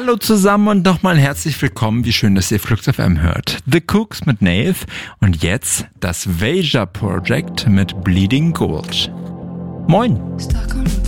Hallo zusammen und nochmal herzlich willkommen. Wie schön, dass ihr Flux FM hört. The Cooks mit Nave und jetzt das Veja Project mit Bleeding Gold. Moin!